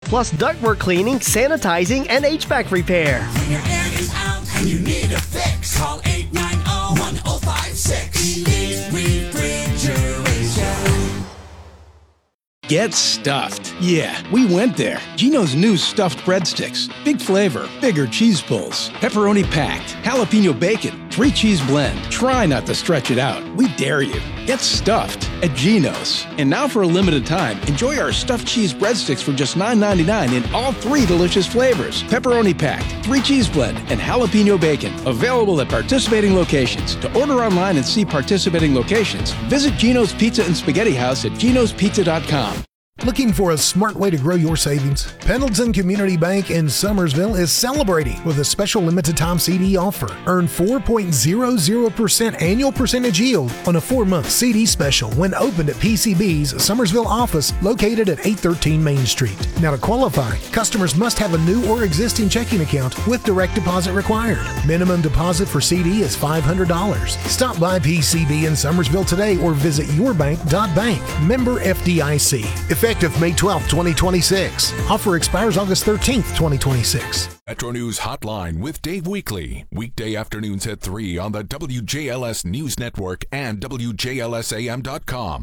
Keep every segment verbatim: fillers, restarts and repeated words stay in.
plus ductwork cleaning, sanitizing, and H V A C repair. When your air is out and you need a fix, call eight nine zero, one zero five six. Elite Refrigeration. Get stuffed. Yeah, we went there. Geno's new stuffed breadsticks. Big flavor, bigger cheese pulls, pepperoni packed, jalapeno bacon, three cheese blend. Try not to stretch it out. We dare you. Get stuffed at Geno's. And now for a limited time, enjoy our stuffed cheese breadsticks for just nine ninety-nine in all three delicious flavors. Pepperoni packed, three cheese blend, and jalapeno bacon. Available at participating locations. To order online and see participating locations, visit Geno's Pizza and Spaghetti House at genos pizza dot com. Looking for a smart way to grow your savings? Pendleton Community Bank in Summersville is celebrating with a special limited time C D offer. Earn four point zero zero percent annual percentage yield on a four-month C D special when opened at P C B's Summersville office located at eight thirteen Main Street. Now to qualify, customers must have a new or existing checking account with direct deposit required. Minimum deposit for C D is five hundred dollars. Stop by P C B in Summersville today or visit yourbank dot bank. Member F D I C. Effective May twelfth, twenty twenty-six. Offer expires August thirteenth, twenty twenty-six. Metro News Hotline with Dave Weekley. Weekday afternoons at three on the W J L S News Network and W J L S A M dot com.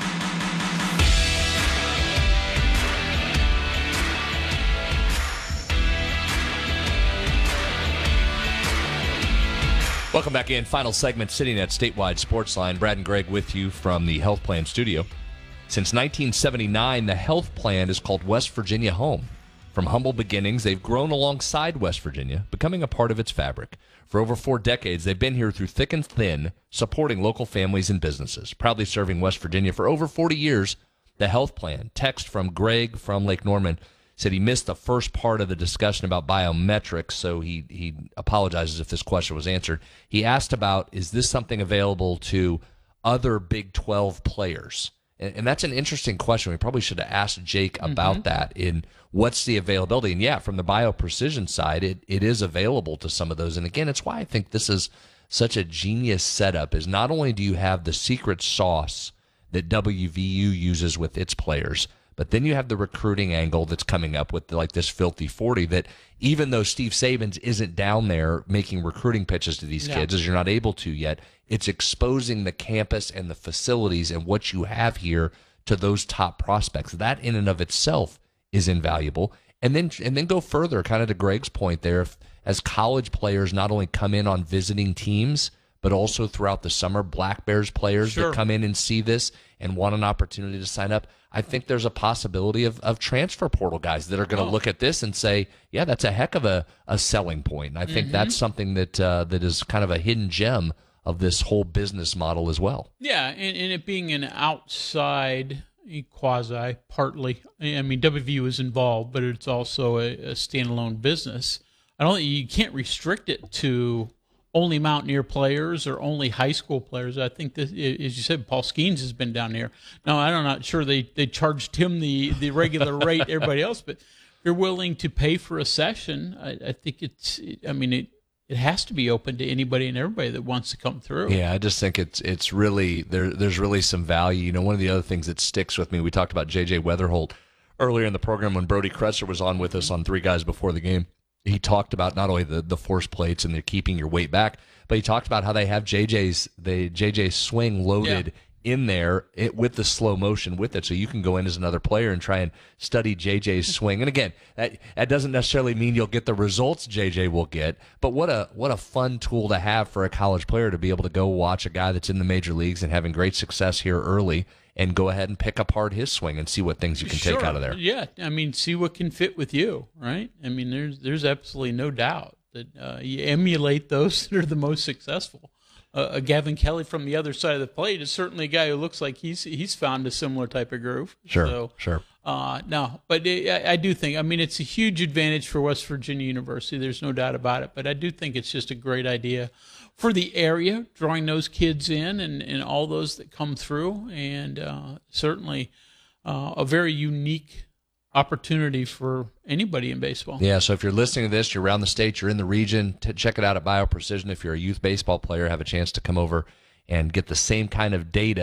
Welcome back in. Final segment, sitting at Statewide Sports Line. Brad and Greg with you from the Health Plan Studio. Since nineteen seventy-nine, the Health Plan is called West Virginia Home. From humble beginnings, they've grown alongside West Virginia, becoming a part of its fabric. For over four decades, they've been here through thick and thin, supporting local families and businesses. Proudly serving West Virginia for over forty years, the Health Plan. Text from Greg from Lake Norman said he missed the first part of the discussion about biometrics, so he, he apologizes if this question was answered. He asked about, is this something available to other Big twelve players? And that's an interesting question. We probably should have asked Jake about mm-hmm. that in what's the availability. And, yeah, from the BioPrecision side, it, it is available to some of those. And, again, it's why I think this is such a genius setup is not only do you have the secret sauce that W V U uses with its players, but then you have the recruiting angle that's coming up with like this filthy forty that even though Steve Sabins isn't down there making recruiting pitches to these yeah. kids, as you're not able to yet, it's exposing the campus and the facilities and what you have here to those top prospects. That in and of itself is invaluable. And then and then go further, kind of to Greg's point there, if, as college players not only come in on visiting teams, but also throughout the summer, Black Bears players sure. that come in and see this and want an opportunity to sign up, I think there's a possibility of, of transfer portal guys that are going to oh. look at this and say, yeah, that's a heck of a, a selling point. And I think mm-hmm. that's something that uh, that is kind of a hidden gem of this whole business model as well. Yeah, and, and it being an outside quasi, partly, I mean, W V U is involved, but it's also a, a standalone business. I don't think you can't restrict it to only Mountaineer players or only high school players. I think that, as you said, Paul Skeens has been down here. Now, I'm not sure they, they charged him the, the regular rate, everybody else, but they're willing to pay for a session. I, I think it's, I mean, it, it has to be open to anybody and everybody that wants to come through. Yeah, I just think it's it's really, there. there's really some value. You know, one of the other things that sticks with me, we talked about J J Weatherholt earlier in the program when Brody Kretzer was on with us on Three Guys Before the Game. He talked about not only the, the force plates and they're keeping your weight back, but he talked about how they have J J's the J J's swing loaded yeah. in there it, with the slow motion with it, so you can go in as another player and try and study J J's swing. And again, that, that doesn't necessarily mean you'll get the results J J will get, but what a what a fun tool to have for a college player to be able to go watch a guy that's in the major leagues and having great success here early and go ahead and pick apart his swing and see what things you can sure. take out of there. Yeah, I mean, see what can fit with you, right? I mean, there's there's absolutely no doubt that uh, you emulate those that are the most successful. Uh, Gavin Kelly from the other side of the plate is certainly a guy who looks like he's he's found a similar type of groove. Sure, so, sure. Uh, no, but it, I, I do think, I mean, it's a huge advantage for West Virginia University. There's no doubt about it. But I do think it's just a great idea for the area, drawing those kids in and, and all those that come through. And uh, certainly uh, a very unique opportunity for anybody in baseball. Yeah, so if you're listening to this, you're around the state, you're in the region, t- check it out at BioPrecision. If you're a youth baseball player, have a chance to come over and get the same kind of data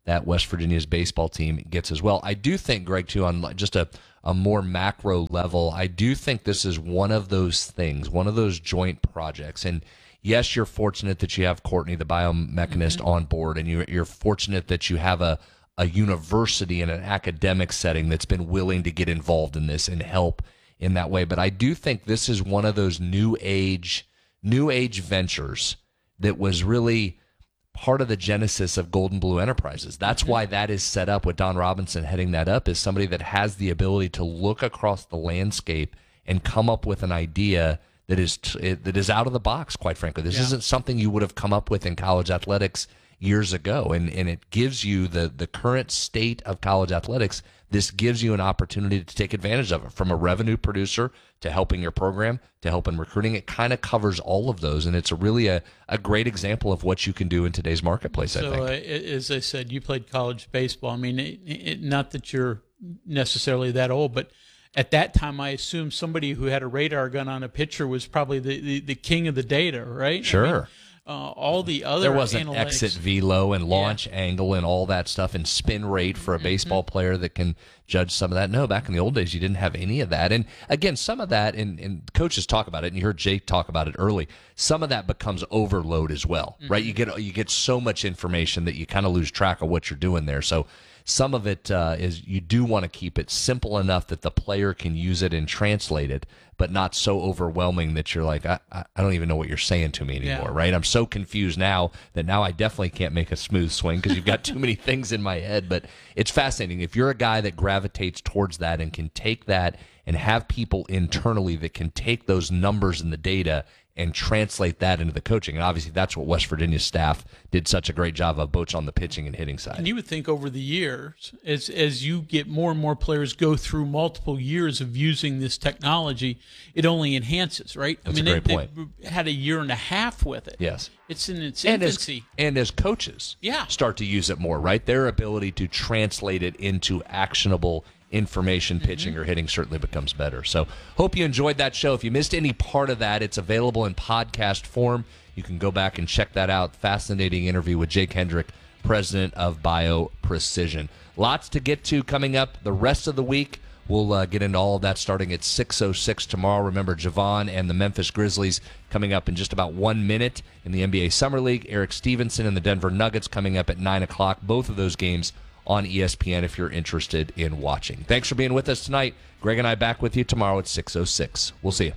that West Virginia's baseball team gets as well. I do think, Greg, too, on just a, a more macro level, I do think this is one of those things, one of those joint projects. And yes, you're fortunate that you have Courtney, the biomechanist, mm-hmm. on board, and you're, you're fortunate that you have a, a university and an academic setting that's been willing to get involved in this and help in that way. But I do think this is one of those new age, new age ventures that was really part of the genesis of Golden Blue Enterprises. That's why that is set up with Don Robinson heading that up, is somebody that has the ability to look across the landscape and come up with an idea that is t- that is out of the box, quite frankly. This yeah. isn't something you would have come up with in college athletics years ago, and, and it gives you the, the current state of college athletics. This gives you an opportunity to take advantage of it, from a revenue producer to helping your program to helping recruiting. It kind of covers all of those, and it's a really a, a great example of what you can do in today's marketplace, so, I think. Uh, as I said, you played college baseball. I mean, it, it, not that you're necessarily that old, but at that time, I assume somebody who had a radar gun on a pitcher was probably the, the, the king of the data, right? Sure. I mean, Uh, all the other there was an analytics. exit velo and launch yeah. angle and all that stuff, and spin rate for a baseball mm-hmm. player that can judge some of that. No, back in the old days, you didn't have any of that. And again, some of that, and, and coaches talk about it, and you heard Jake talk about it early, some of that becomes overload as well, mm-hmm. right? You get you get so much information that you kind of lose track of what you're doing there. So some of it uh, is you do want to keep it simple enough that the player can use it and translate it, but not so overwhelming that you're like, I, I don't even know what you're saying to me anymore, yeah. right? I'm so confused now that now I definitely can't make a smooth swing because you've got too many things in my head. But it's fascinating. If you're a guy that gravitates towards that and can take that and have people internally that can take those numbers and the data and translate that into the coaching. And obviously that's what West Virginia's staff did such a great job of, both on the pitching and hitting side. And you would think over the years, as as you get more and more players go through multiple years of using this technology, it only enhances, right? That's I mean, a great they, point. They had a year and a half with it. Yes. It's in its and infancy. As, and as coaches yeah. start to use it more, right? Their ability to translate it into actionable information, pitching mm-hmm. or hitting certainly becomes better. So hope you enjoyed that show. If you missed any part of that, it's available in podcast form. You can go back and check that out. Fascinating interview with Jake Hendrick, president of Bio Precision. Lots to get to coming up the rest of the week. We'll uh, get into all of that starting at six oh six tomorrow. Remember, Javon and the Memphis Grizzlies coming up in just about one minute in the N B A Summer League. Eric Stevenson and the Denver Nuggets coming up at nine o'clock. Both of those games on E S P N if you're interested in watching. Thanks for being with us tonight. Greg and I back with you tomorrow at six oh six. We'll see you.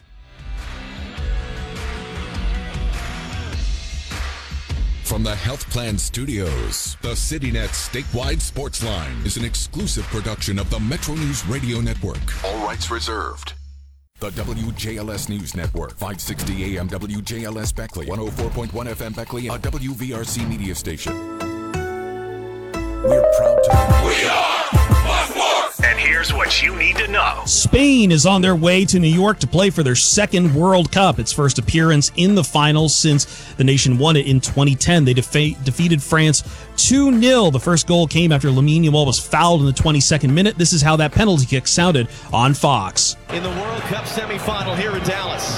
From the Health Plan Studios, the CityNet Statewide Sports Line is an exclusive production of the Metro News Radio Network. All rights reserved. The W J L S News Network, five sixty A M W J L S Beckley, one oh four point one F M Beckley, a W V R C media station. We're proud to... We are Buckmore! And here's what you need to know. Spain is on their way to New York to play for their second World Cup, its first appearance in the finals since the nation won it in twenty ten. They defa- defeated France two nil. The first goal came after Lamine Yamal was fouled in the twenty-second minute. This is how that penalty kick sounded on Fox. In the World Cup semifinal here in Dallas.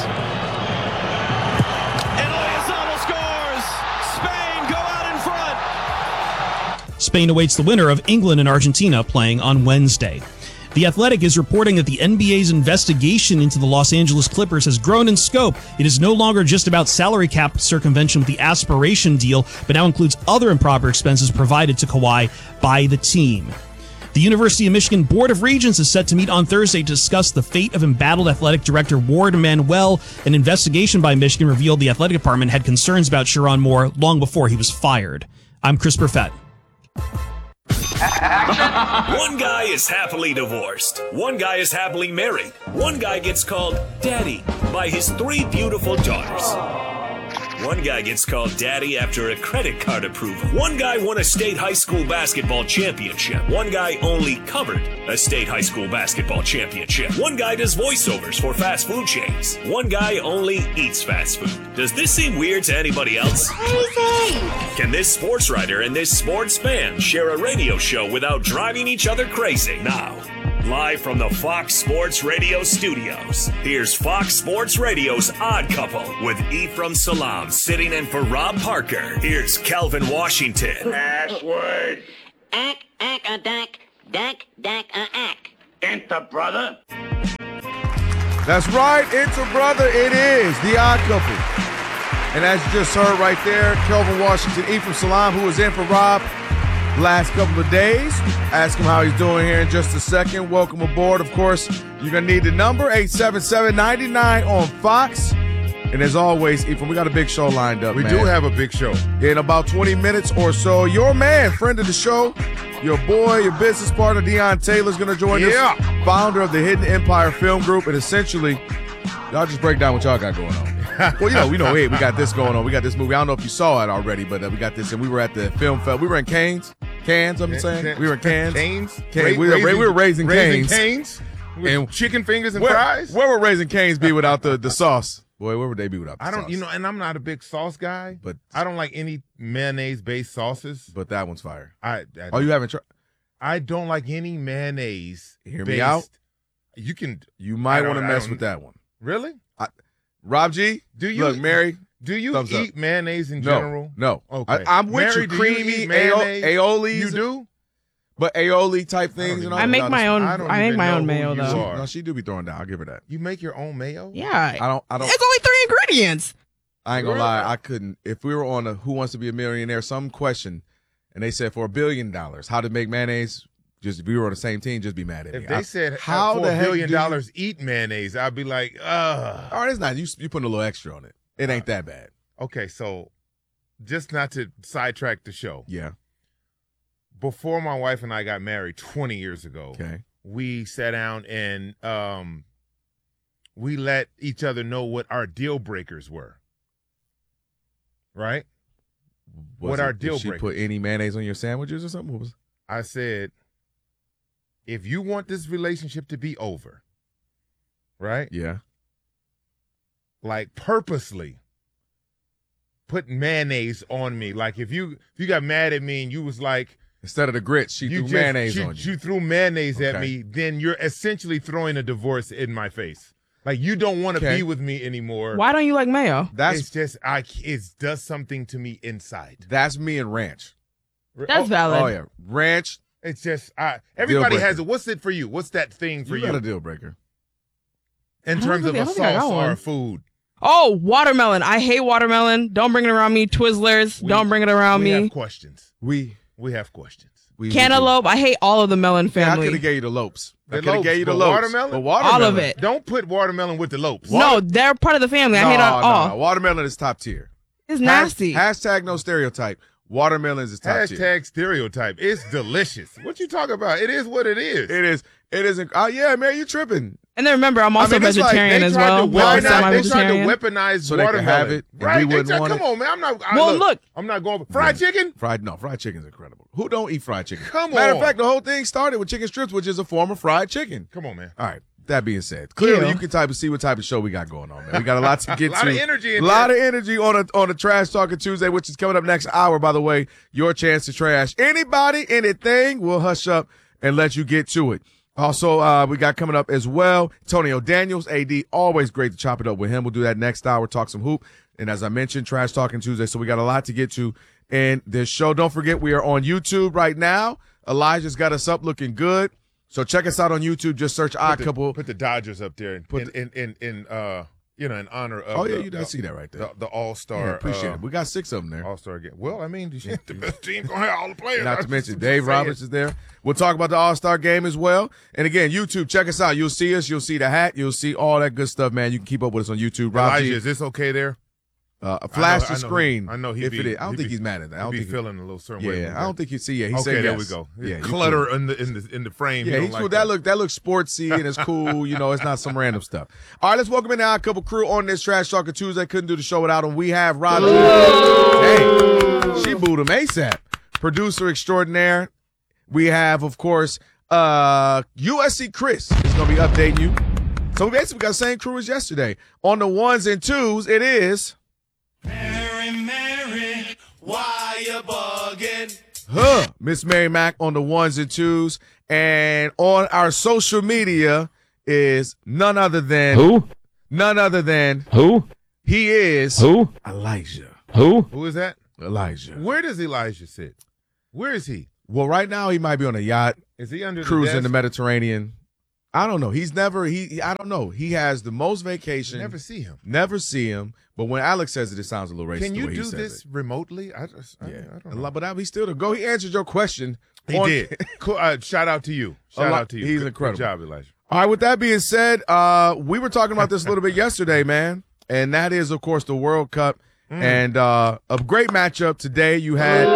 Spain awaits the winner of England and Argentina playing on Wednesday. The Athletic is reporting that the N B A's investigation into the Los Angeles Clippers has grown in scope. It is no longer just about salary cap circumvention with the aspiration deal, but now includes other improper expenses provided to Kawhi by the team. The University of Michigan Board of Regents is set to meet on Thursday to discuss the fate of embattled athletic director Ward Manuel. An investigation by Michigan revealed the athletic department had concerns about Sherrone Moore long before he was fired. I'm Chris Perfett. One guy is happily divorced. One guy is happily married. One guy gets called Daddy by his three beautiful daughters. One guy gets called Daddy after a credit card approval. One guy won a state high school basketball championship. One guy only covered a state high school basketball championship. One guy does voiceovers for fast food chains. One guy only eats fast food. Does this seem weird to anybody else? Crazy! Can this sports writer and this sports fan share a radio show without driving each other crazy? Now, live from the Fox Sports Radio studios, here's Fox Sports Radio's Odd Couple with Ephraim Salam sitting in for Rob Parker. Here's Calvin Washington. Password. Ack, ack, a dack, dack, dack, a ack. Enter, brother. That's right, Enter Brother. It is The Odd Couple. And as you just heard right there, Kelvin Washington, Ephraim Salam, who was in for Rob last couple of days. Ask him how he's doing here in just a second. Welcome aboard. Of course, you're going to need the number, eight seven seven, nine nine on Fox. And as always, Ephraim, we got a big show lined up, We man. do have a big show. In about twenty minutes or so, your man, friend of the show, your boy, your business partner, Deion Taylor, is going to join Yeah. us. Founder of the Hidden Empire Film Group. And essentially, y'all just break down what y'all got going on. Well, you know, we know, hey, we got this going on. We got this movie. I don't know if you saw it already, but uh, we got this. And we were at the film fest. We were in Canes. Cans, I'm saying. Can- We were in Canes. Canes? Canes. Ra- We, were, raising- we were raising, raising Canes. Canes? With And chicken fingers and where, fries? Where would Raising Canes be without the, the sauce? Boy, where would they be without the I don't, sauce? you know, and I'm not a big sauce guy, But I don't like any mayonnaise-based sauces. but that one's fire. I, I Oh, you haven't tried? I don't like any mayonnaise. Hear me out. You can. You I might don't- want to I mess don't- with that one. Really? Rob G, Do you look, Mary, Do you thumbs eat up. mayonnaise in no, general? no. Okay. I, I'm with Mary, you. do you Creamy, eat mayonnaise? ao- aiolis. You do? But aioli type I things. don't and even all I that. make No, my this- own. I I, don't make even my know own who mayo you though. are. No, she do be throwing down. I'll give her that. You make your own mayo? Yeah, I don't. I don't. it's only three ingredients. I ain't gonna Really? lie. I couldn't. If we were on a Who Wants to Be a Millionaire, some question, and they said for a billion dollars, how to make mayonnaise. Just if we were on the same team, just be mad at me. If they I- said how for the a heck billion do you- dollars eat mayonnaise, I'd be like, ugh. All right, it's not. You you putting a little extra on it. It ain't that bad. Okay, so just not to sidetrack the show. Yeah. Before my wife and I got married twenty years ago, Okay. we sat down and um, we let each other know what our deal breakers were. Right? Was What it- our did deal she breakers? put any mayonnaise on your sandwiches or something? What was? I said, if you want this relationship to be over, right? Yeah. Like purposely put mayonnaise on me. Like if you if you got mad at me and you was like, Instead of the grits, she you threw just- mayonnaise you, on you. you threw mayonnaise at Okay. me, then you're essentially throwing a divorce in my face. Like you don't want to Okay. be with me anymore. Why don't you like mayo? That's it's just I it does something to me inside. that's me and ranch. That's Oh, valid. Oh yeah, ranch. It's just I everybody breaker. has it. What's it for you? What's that thing for You you, got a deal breaker. in I don't terms of think- I a don't think I got sauce or one. a food? Oh, watermelon. I hate watermelon. Don't bring it around me. Twizzlers. We- don't bring it around we me. have questions. We We have questions. we Cantaloupe. I hate all of the melon Yeah, I family. could have gave you the lopes. I The could have lopes, gave you the but lopes. watermelon? But watermelon. All of it. Don't put watermelon with the lopes. No, they're part of the family. I No, hate all. no, all. no. Watermelon is top tier. It's Has- nasty. hashtag no stereotype. Watermelon is top tier. Hashtag stereotype. It's delicious. What you talking about? It is what it is. It is. It isn't. Oh yeah, man, you tripping. and then remember, I'm also I mean, it's like vegetarian They as tried well. to Well, weaponize, they tried to semi-vegetarian. weaponize So they could watermelon. have it, and right? we They wouldn't tried- want come it. on, man. I'm not. I, Well, look, look. I'm not going. Fried chicken. Fried no, fried chicken's incredible. Who don't eat fried chicken? Come Matter on. of fact, the whole thing started with chicken strips, which is a form of fried chicken. Come on, man. All right. That being said, clearly Ew. you can type of see what type of show we got going on, man. We got a lot to get A lot to. of energy in A lot there. of energy on a on a Trash Talking Tuesday, which is coming up next hour, by the way. Your chance to trash anybody, anything. We'll hush up and let you get to it. Also, uh, we got coming up as well, Antonio Daniels, A D. Always great to chop it up with him. We'll do that next hour, talk some hoop. And as I mentioned, Trash Talking Tuesday. So we got a lot to get to in this show. Don't forget, we are on YouTube right now. Elijah's got us up looking good. So check us out on YouTube. Just search Odd Put the, Couple. put the Dodgers up there Put in, in, in, in, uh, you know, in honor of. Oh, yeah, the, you did see that right there. The, the All Star. Yeah, appreciate uh, it. We got six of them there. All Star game. Well, I mean, the best team gonna have all the players. Not to I'm mention just Dave saying. Roberts is there. We'll talk about the All-Star game as well. And again, YouTube, check us out. You'll see us. You'll see the hat. You'll see all that good stuff, man. You can keep up with us on YouTube. Rob Elijah, G, is this okay there? uh, flash I know- the I know- screen. I know he if be- it is. I don't he think be- he's mad at that. I he don't be think feeling a little certain yeah, way. I don't think you see. Yeah, he okay, said there yes. we go. Yeah, you Clutter cool. in the in the in the frame. Yeah, you he's don't cool. like That look that looks sportsy and it's cool. You know, it's not some random stuff. All right, let's welcome in the Odd Couple crew on this Trash Talking Tuesday. Couldn't do the show without him. We have Rob. Hey, she booed him ASAP. Producer extraordinaire. We have, of course, uh, U S C Chris is going to be updating you. So we basically got the same crew as yesterday. On the ones and twos, it is. Mary, Mary, why you bugging? Huh, Miss Mary Mack on the ones and twos. And on our social media is none other than. Who? None other than. Who? He is. Who? Elijah. Who? Who is that? Elijah. Where does Elijah sit? Where is he? Well, right now he might be on a yacht. Is he under cruising the, the Mediterranean? I don't know. He's never he. I don't know. He has the most vacation. Never see him. Never see him. But when Alex says it, it sounds a little racist. Can you the way do he says this it. remotely? I just, I, Yeah, I don't know. but that, he's still to go. He answered your question. He on- did. Cool. Uh, shout out to you. Shout lot- out to you. he's Good- incredible. Good job, Elijah. All right. With that being said, uh, we were talking about this a little bit yesterday, man, and that is, of course, the World Cup Mm. and uh, a great matchup today. You had.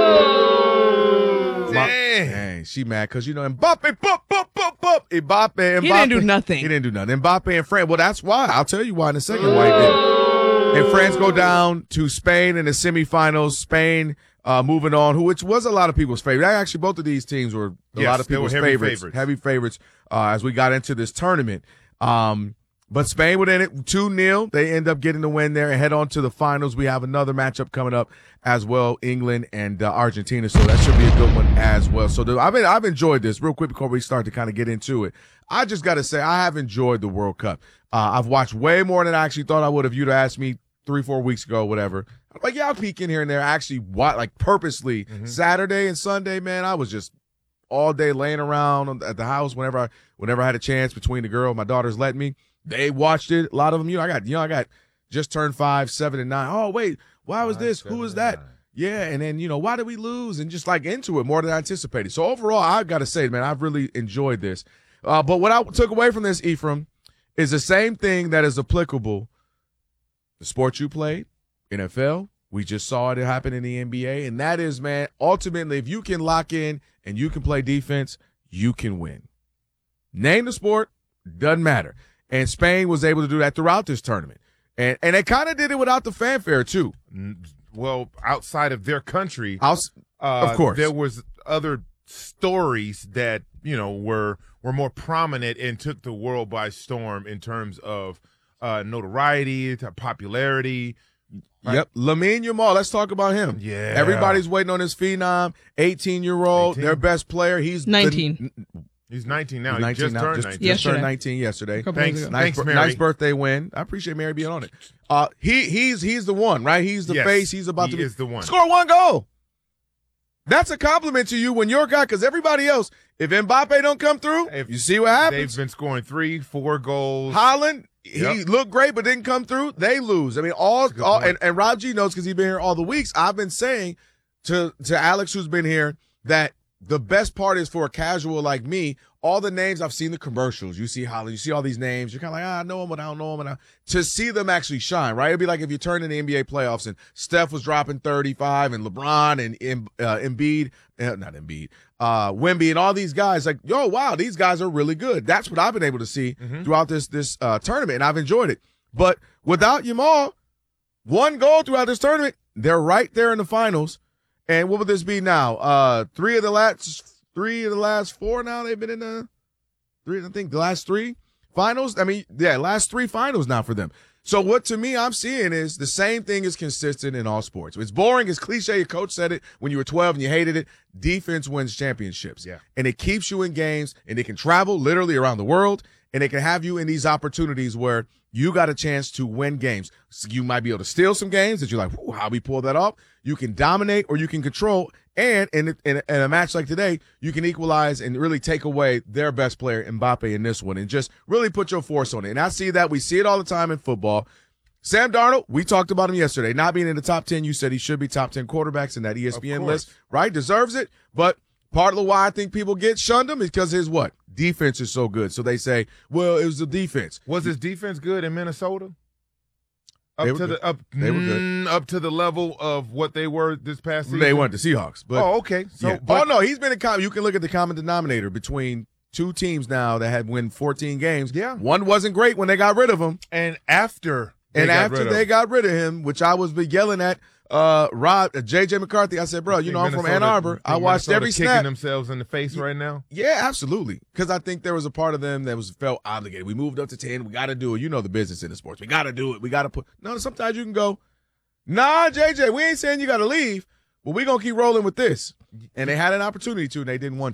Dang. Dang, she mad because, you know, Mbappe, boop, boop, boop, boop. Mbappe, Mbappe. He didn't do nothing. He didn't do nothing. Mbappe and France. Well, that's why. I'll tell you why in a second why he didn't. And France go down to Spain in the semifinals. Spain uh, moving on, who which was a lot of people's favorite. Actually, both of these teams were a Yes, lot of they were people's heavy favorites, favorites. heavy favorites uh, as we got into this tournament. Um, but Spain were in it two nil. They end up getting the win there and head on to the finals. We have another matchup coming up as well, England and uh, Argentina. So that should be a good one as well. So the, I've been, I've enjoyed this real quick before we start to kind of get into it. I just got to say I have enjoyed the World Cup. Uh, I've watched way more than I actually thought I would if you'd asked me three, four weeks ago, whatever. I'm like, yeah, I'll peek in here and there. I actually watch, like purposely Mm-hmm. Saturday and Sunday, man, I was just all day laying around on- at the house whenever I, whenever I had a chance between the girl, my daughters let me. They watched it. A lot of them, you know, I got, you know, I got just turned five, seven, and nine. Oh, wait, why was Five, this? seven, Who was and that? nine. Yeah, and then, you know, why did we lose? And just like into it more than I anticipated. So overall, I've got to say, man, I've really enjoyed this. Uh, but what I took away from this, Ephraim, is the same thing that is applicable. The sport you played, N F L, we just saw it happen in the N B A, and that is, man, ultimately, if you can lock in and you can play defense, you can win. Name the sport, doesn't matter. And Spain was able to do that throughout this tournament. And and they kind of did it without the fanfare, too. Well, outside of their country, Outs- uh, of course. there was other stories that, you know, were were more prominent and took the world by storm in terms of uh, notoriety, to popularity. Yep. Lamine Yamal, let's talk about him. Yeah. Everybody's waiting on his phenom, eighteen-year-old, eighteen. their best player. He's the- nineteen. He's nineteen now. He's He nineteen just now. turned Just, nineteen. just turned Yesterday. nineteen yesterday. Couple Thanks, days ago. Nice, thanks, bir- Mary. nice birthday win. I appreciate Mary being on it. Uh, he he's he's the one, right? He's the Yes, face. He's about he to be is the one. Score one goal. That's a compliment to you when you're a guy, because everybody else, if Mbappe don't come through, If you see what happens. They've been scoring three, four goals. Holland, he Yep. looked great but didn't come through. They lose. I mean, all, That's a good all point. and, and Rob G knows because he's been here all the weeks. I've been saying to to Alex, who's been here, that the best part is for a casual like me. All the names I've seen the commercials. You see Holland, you see all these names. You're kind of like, ah, I know them, but I don't know them. And I, to see them actually shine, right? It'd be like if you turn in the N B A playoffs and Steph was dropping thirty-five and LeBron and Em- uh, Embiid, uh, not Embiid, uh, Wemby and all these guys. Like, yo, wow, these guys are really good. That's what I've been able to see Mhm. throughout this this uh, tournament, and I've enjoyed it. But without Yamal, one goal throughout this tournament, they're right there in the finals. And what would this be now? Uh, three of the last three of the last four now they've been in the three. I think the last three finals. I mean, yeah, last three finals now for them. So what to me I'm seeing is the same thing is consistent in all sports. It's boring. It's cliche. Your coach said it when you were twelve and you hated it. Defense wins championships. Yeah. And it keeps you in games, and it can travel literally around the world, and it can have you in these opportunities where you got a chance to win games. So you might be able to steal some games that you're like, "Ooh, how we pull that off?" You can dominate or you can control. And in, in, in a match like today, you can equalize and really take away their best player, Mbappe, in this one, and just really put your force on it. And I see that. We see it all the time in football. Sam Darnold, we talked about him yesterday. Not being in the top ten, you said he should be top ten quarterbacks in that E S P N Of list, course. right? Deserves it. But part of the why I think people get shunned him is because his what? Defense is so good. So they say, well, it was the defense. Was his defense good in Minnesota? Up They were to good. the up, They were good. mm, up to the level of what they were this past season. They weren't the Seahawks. But oh, okay. So, yeah. but- oh, no, he's been a com- you can look at the common denominator between two teams now that had won fourteen games. Yeah. One wasn't great when they got rid of him. and after they And got after rid of they him. got rid of him, which I was yelling at uh, Rob, uh, J J McCarthy, I said, bro, you Think know, I'm from Minnesota- Ann Arbor. think I watched Minnesota every kicking snap. themselves in the face right now. Yeah, absolutely. Because I think there was a part of them that was felt obligated. We moved up to ten. We got to do it. You know the business in the sports. We got to do it. We got to put. No, sometimes you can go, nah, J J, we ain't saying you got to leave, but we going to keep rolling with this. And they had an opportunity to, and they didn't want to.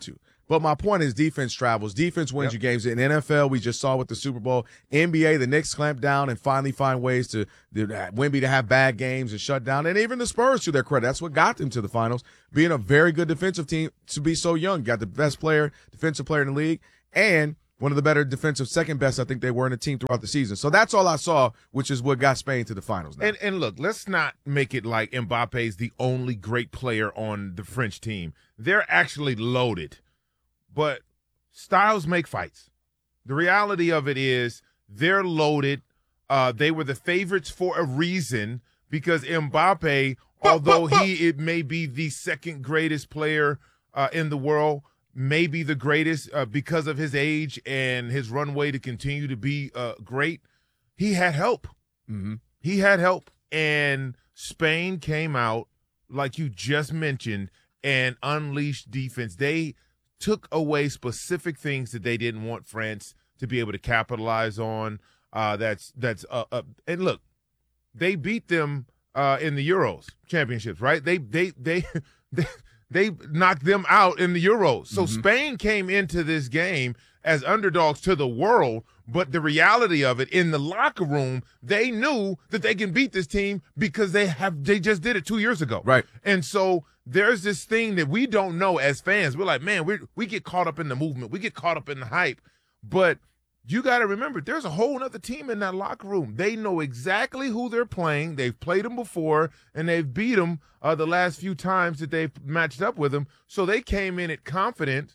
But my point is defense travels. Defense wins Yep. you games. In N F L, we just saw with the Super Bowl. N B A, the Knicks clamp down and finally find ways to the Wemby to have bad games and shut down. And even the Spurs, to their credit, that's what got them to the finals, being a very good defensive team to be so young. Got the best player, defensive player in the league, and one of the better defensive, second best, I think they were in the team throughout the season. So that's all I saw, which is what got Spain to the finals now. And and look, let's not make it like Mbappe's the only great player on the French team. They're actually loaded. But styles make fights. The reality of it is they're loaded. Uh, they were the favorites for a reason because Mbappe, although he it may be the second greatest player uh, in the world, maybe the greatest uh, because of his age and his runway to continue to be uh, great, he had help. Mm-hmm. He had help. And Spain came out, like you just mentioned, and unleashed defense. They took away specific things that they didn't want France to be able to capitalize on. Uh, that's that's uh, uh, and look, they beat them uh, in the Euros championships, right? They they they they they knocked them out in the Euros. So Mm-hmm. Spain came into this game as underdogs to the world, but the reality of it, in the locker room, they knew that they can beat this team because they have they just did it two years ago, right? And so there's this thing that we don't know as fans. We're like, man, we we get caught up in the movement. We get caught up in the hype. But you got to remember, there's a whole other team in that locker room. They know exactly who they're playing. They've played them before, and they've beat them uh, the last few times that they've matched up with them. So they came in it confident,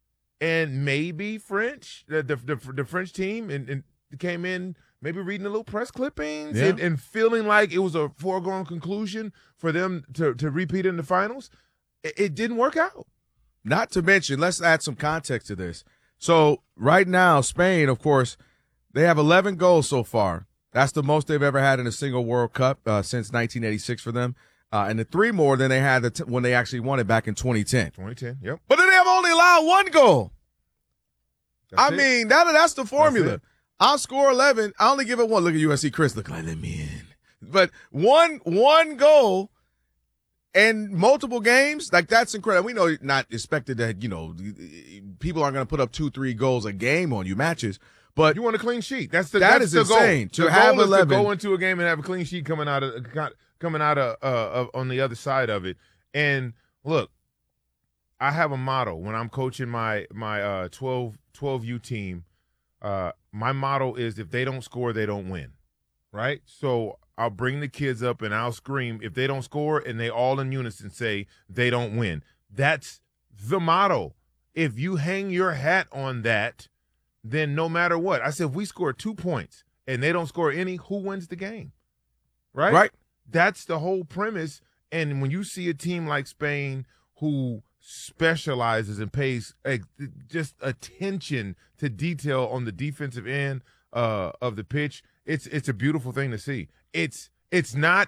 and maybe French, the the, the, the French team, and, and came in maybe reading a little press clippings Yeah. and, and feeling like it was a foregone conclusion for them to, to repeat in the finals. It, it didn't work out. Not to mention, let's add some context to this. So right now, Spain, of course, they have eleven goals so far. That's the most they've ever had in a single World Cup uh, since nineteen eighty-six for them. Uh, and the three more than they had the t- when they actually won it back in twenty ten. twenty ten, yep. But then they have only allowed one goal. That's I it. mean, that that's the formula. it. I'll score eleven. I only give it one. Look at U S C Chris. Look like, let me in. But one one goal and multiple games, like that's incredible. We know not expected that, you know, people aren't going to put up two, three goals a game on you matches. But you want a clean sheet. That's the that that's is the insane. Goal. To the have goal eleven, is to go into a game and have a clean sheet coming out of coming out of, uh, of on the other side of it. And look, I have a motto when I'm coaching my my uh, twelve U team. Uh, my motto is if they don't score, they don't win. Right? So I'll bring the kids up and I'll scream if they don't score, and they all in unison say they don't win. That's the motto. If you hang your hat on that, then no matter what, I said, if we score two points and they don't score any, who wins the game? Right? Right. That's the whole premise. And when you see a team like Spain who specializes and pays uh, just attention to detail on the defensive end uh, of the pitch, it's it's a beautiful thing to see. It's it's not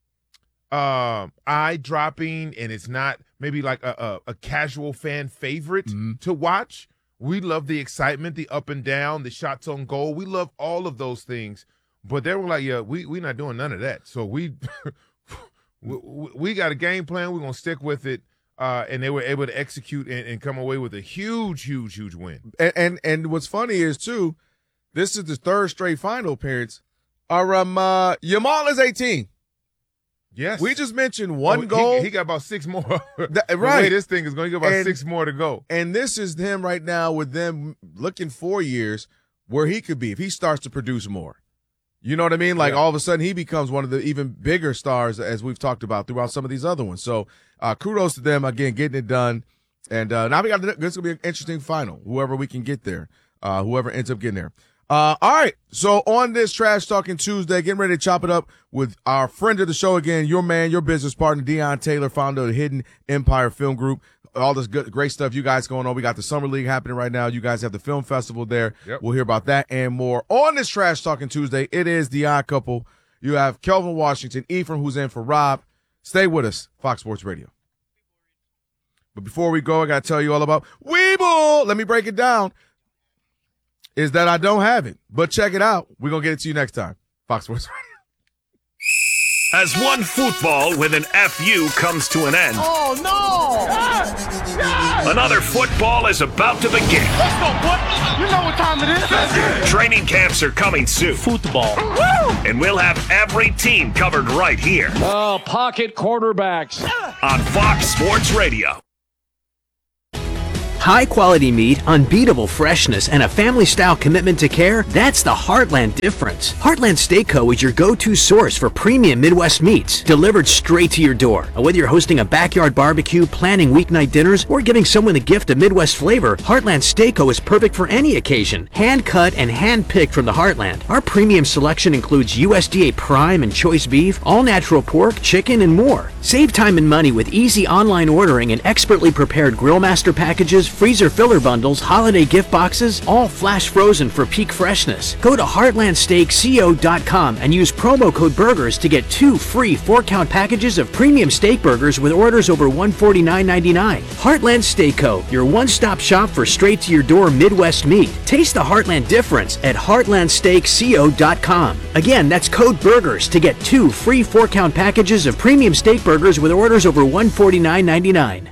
uh, eye-dropping, and it's not maybe like a, a, a casual fan favorite mm-hmm. to watch. We love the excitement, the up and down, the shots on goal. We love all of those things. But they were like, yeah, we we not doing none of that. So we we, we got a game plan. We're going to stick with it. Uh, and they were able to execute and, and come away with a huge, huge, huge win. And, and and what's funny is, too, this is the third straight final appearance. Our, um, uh, Yamal is eighteen. Yes. We just mentioned one oh, goal. He, he got about six more. That, the right. way this thing is going, he got about and, six more to go. And this is him right now with them looking four years where he could be if he starts to produce more. You know what I mean? Like, yeah. all of a sudden he becomes one of the even bigger stars, as we've talked about throughout some of these other ones. So uh, kudos to them, again, getting it done. And uh, now we got this is going to be an interesting final, whoever we can get there, uh, whoever ends up getting there. Uh, all right, so on this Trash Talking Tuesday, getting ready to chop it up with our friend of the show again, your man, your business partner, Deion Taylor, founder of the Hidden Empire Film Group. All this good, great stuff you guys going on. We got the Summer League happening right now. You guys have the film festival there. Yep. We'll hear about that and more on this Trash Talking Tuesday. It is the odd couple. You have Kelvin Washington, Ephraim, who's in for Rob. Stay with us, Fox Sports Radio. But before we go, I got to tell you all about Weeble. Let me break it down. Is that I don't have it, but check it out. We're going to get it to you next time. Fox Sports Radio. As one football with an F U comes to an end, Oh, no! Yes! Yes! another football is about to begin. Let's go, boy! You know what time it is. Training camps are coming soon. Football. Woo! And we'll have every team covered right here. Oh, pocket quarterbacks. On Fox Sports Radio. High quality meat, unbeatable freshness, and a family style commitment to care, that's the Heartland difference. Heartland Steak Co. is your go-to source for premium Midwest meats, delivered straight to your door. Whether you're hosting a backyard barbecue, planning weeknight dinners, or giving someone the gift of Midwest flavor, Heartland Steak Co. is perfect for any occasion. Hand cut and hand picked from the Heartland. Our premium selection includes U S D A prime and choice beef, all natural pork, chicken, and more. Save time and money with easy online ordering and expertly prepared Grillmaster packages, freezer filler bundles, holiday gift boxes, all flash frozen for peak freshness. Go to heartland steak co dot com and use promo code BURGERS to get two free four-count packages of premium steak burgers with orders over one hundred forty-nine ninety-nine. Heartland Steak Co., your one-stop shop for straight-to-your-door Midwest meat. Taste the Heartland difference at heartland steak co dot com. Again, that's code BURGERS to get two free four-count packages of premium steak burgers with orders over one hundred forty-nine ninety-nine.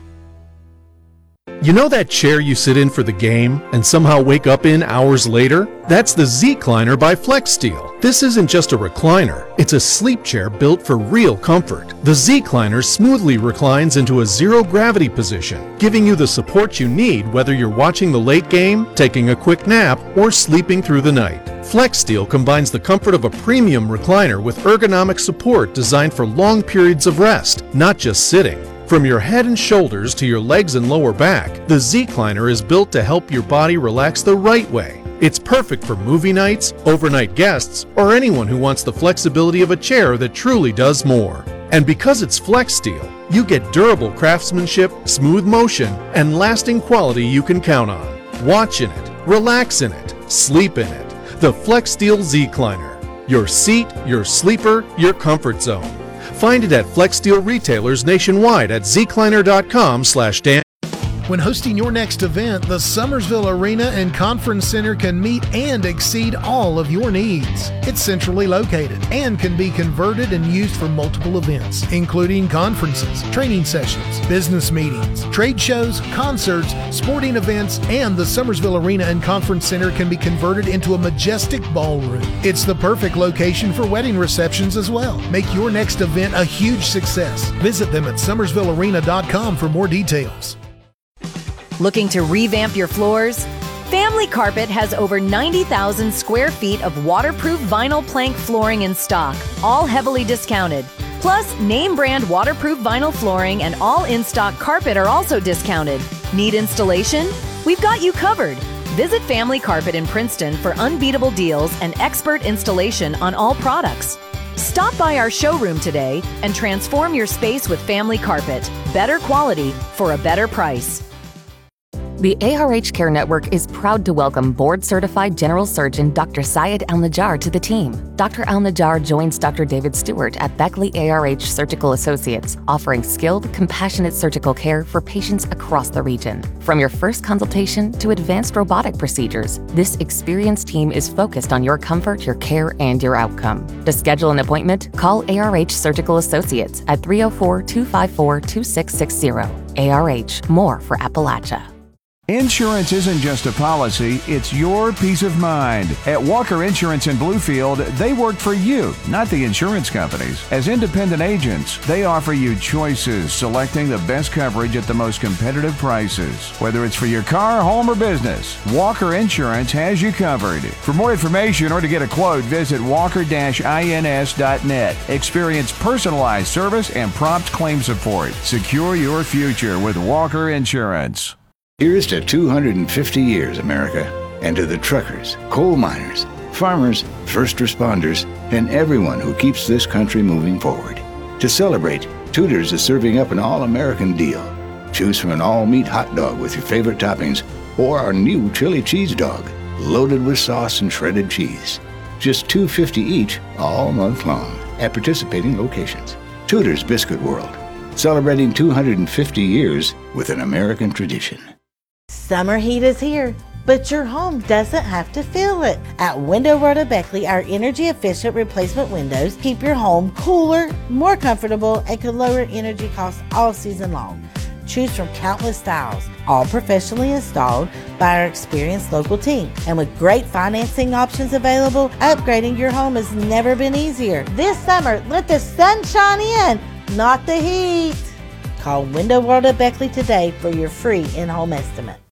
You know that chair you sit in for the game and somehow wake up in hours later? That's the Z-Cliner by FlexSteel. This isn't just a recliner, it's a sleep chair built for real comfort. The Z-Cliner smoothly reclines into a zero-gravity position, giving you the support you need whether you're watching the late game, taking a quick nap, or sleeping through the night. FlexSteel combines the comfort of a premium recliner with ergonomic support designed for long periods of rest, not just sitting. From your head and shoulders to your legs and lower back, the Z-Cliner is built to help your body relax the right way. It's perfect for movie nights, overnight guests, or anyone who wants the flexibility of a chair that truly does more. And because it's FlexSteel, you get durable craftsmanship, smooth motion, and lasting quality you can count on. Watch in it, relax in it, sleep in it. The FlexSteel Z-Cliner. Your seat, your sleeper, your comfort zone. Find it at FlexSteel retailers nationwide at zcliner.com slash Dan. When hosting your next event, the Summersville Arena and Conference Center can meet and exceed all of your needs. It's centrally located and can be converted and used for multiple events, including conferences, training sessions, business meetings, trade shows, concerts, sporting events, and the Summersville Arena and Conference Center can be converted into a majestic ballroom. It's the perfect location for wedding receptions as well. Make your next event a huge success. Visit them at summersville arena dot com for more details. Looking to revamp your floors? Family Carpet has over ninety thousand square feet of waterproof vinyl plank flooring in stock, all heavily discounted. Plus, name brand waterproof vinyl flooring and all in-stock carpet are also discounted. Need installation? We've got you covered. Visit Family Carpet in Princeton for unbeatable deals and expert installation on all products. Stop by our showroom today and transform your space with Family Carpet. Better quality for a better price. The A R H Care Network is proud to welcome board-certified general surgeon Doctor Syed Al-Najjar to the team. Doctor Al-Najjar joins Doctor David Stewart at Beckley A R H Surgical Associates, offering skilled, compassionate surgical care for patients across the region. From your first consultation to advanced robotic procedures, this experienced team is focused on your comfort, your care, and your outcome. To schedule an appointment, call A R H Surgical Associates at three oh four, two five four, two six six zero. A R H, more for Appalachia. Insurance isn't just a policy, it's your peace of mind. At Walker Insurance in Bluefield, they work for you, not the insurance companies. As independent agents, they offer you choices, selecting the best coverage at the most competitive prices. Whether it's for your car, home, or business, Walker Insurance has you covered. For more information or to get a quote, visit walker dash ins dot net. Experience personalized service and prompt claim support. Secure your future with Walker Insurance. Here's to two hundred fifty years, America, and to the truckers, coal miners, farmers, first responders, and everyone who keeps this country moving forward. To celebrate, Tudor's is serving up an all-American deal. Choose from an all-meat hot dog with your favorite toppings or our new chili cheese dog, loaded with sauce and shredded cheese. Just two dollars and fifty cents each all month long at participating locations. Tudor's Biscuit World, celebrating two hundred fifty years with an American tradition. Summer heat is here. but your home doesn't have to feel it. At Window World of Beckley, our energy-efficient replacement windows keep your home cooler, more comfortable, and can lower energy costs all season long. Choose from countless styles, all professionally installed by our experienced local team. And with great financing options available, upgrading your home has never been easier. This summer, let the sun shine in, not the heat. Call Window World of Beckley today for your free in-home estimate.